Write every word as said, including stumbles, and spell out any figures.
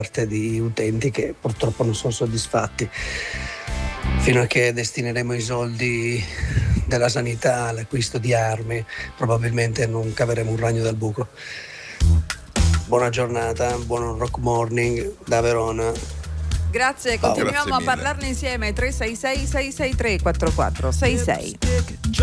parte di utenti che purtroppo non sono soddisfatti. Fino a che destineremo i soldi della sanità all'acquisto di armi, probabilmente non caveremo un ragno dal buco. Buona giornata, buon rock morning da Verona. Grazie, Ciao. continuiamo Grazie a parlarne insieme. Tre sei sei sei sei tre quattro quattro sei sei.